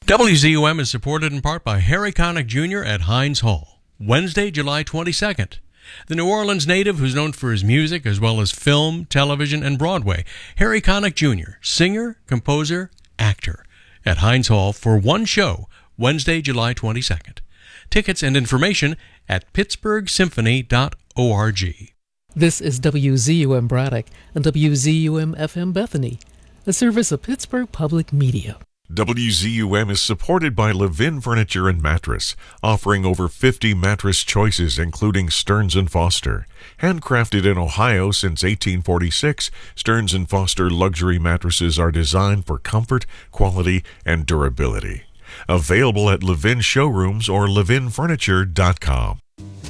WZUM is supported in part by Harry Connick Jr. at Heinz Hall, Wednesday, July 22nd. The New Orleans native who's known for his music as well as film, television, and Broadway, Harry Connick Jr., singer, composer, actor, at Heinz Hall for one show, Wednesday, July 22nd. Tickets and information at pittsburghsymphony.org. This is WZUM Braddock and WZUM FM Bethany, a service of Pittsburgh Public Media. WZUM is supported by Levin Furniture and Mattress, offering over 50 mattress choices including Stearns & Foster. Handcrafted in Ohio since 1846, Stearns & Foster luxury mattresses are designed for comfort, quality, and durability. Available at Levin showrooms or levinfurniture.com.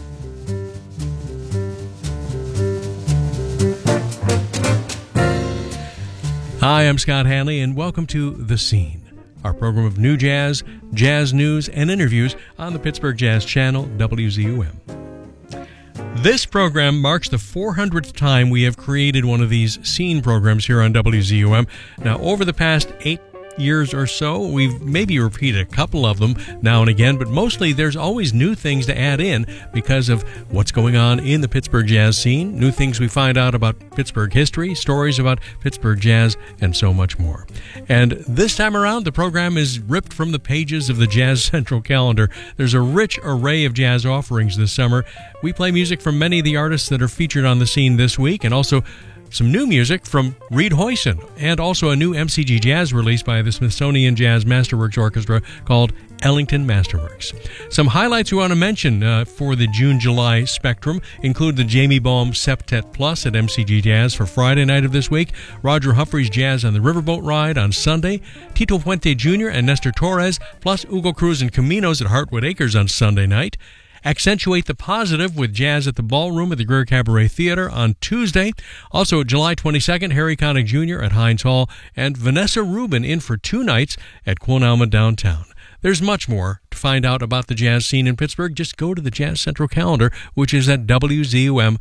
Hi, I'm Scott Hanley, and welcome to The Scene, our program of new jazz, jazz news, and interviews on the Pittsburgh Jazz Channel, WZUM. This program marks the 400th time we have created one of these scene programs here on WZUM. Now, over the past 8 years or so, we've maybe repeated a couple of them now and again, but mostly there's always new things to add in because of what's going on in the Pittsburgh jazz scene, new things we find out about Pittsburgh history, stories about Pittsburgh jazz, and so much more. And this time around, the program is ripped from the pages of the Jazz Central calendar. There's a rich array of jazz offerings this summer. We play music from many of the artists that are featured on the scene this week, and also some new music from Reed Hoyson, and also a new MCG Jazz release by the Smithsonian Jazz Masterworks Orchestra called Ellington Masterworks. Some highlights we want to mention for the June-July spectrum include the Jamie Baum Septet Plus at MCG Jazz for Friday night of this week, Roger Humphrey's Jazz on the Riverboat Ride on Sunday, Tito Puente Jr. and Nestor Torres, plus Hugo Cruz and Caminos at Heartwood Acres on Sunday night, Accentuate the Positive with Jazz at the Ballroom at the Greer Cabaret Theater on Tuesday. Also, July 22nd, Harry Connick Jr. at Heinz Hall, and Vanessa Rubin in for 2 nights at Quon Alma Downtown. There's much more to find out about the jazz scene in Pittsburgh. Just go to the Jazz Central calendar, which is at wzum.org.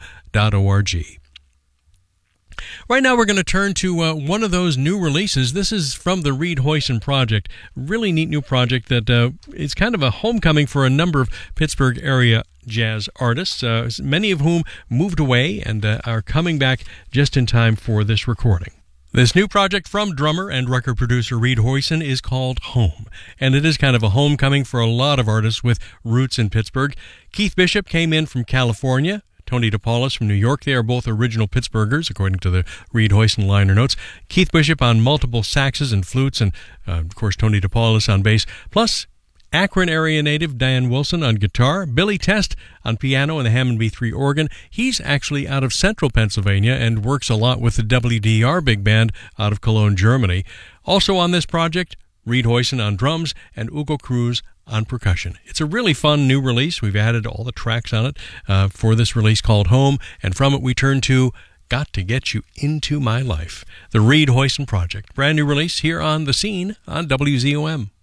Right now, we're going to turn to one of those new releases. This is from the Reed Hoyson Project. Really neat new project that is kind of a homecoming for a number of Pittsburgh area jazz artists, many of whom moved away and are coming back just in time for this recording. This new project from drummer and record producer Reed Hoyson is called Home, and it is kind of a homecoming for a lot of artists with roots in Pittsburgh. Keith Bishop came in from California. Tony DePaulis from New York. They are both original Pittsburghers, according to the Reed Hoyson liner notes. Keith Bishop on multiple saxes and flutes, and, of course, Tony DePaulis on bass. Plus, Akron area native Diane Wilson on guitar, Billy Test on piano and the Hammond B3 organ. He's actually out of central Pennsylvania and works a lot with the WDR Big Band out of Cologne, Germany. Also on this project, Reed Hoyson on drums and Hugo Cruz on percussion. It's a really fun new release. We've added all the tracks on it for this release called Home, and from it we turn to Got to Get You Into My Life, the Reed Hoyson Project. Brand new release here on The Scene on WZUM.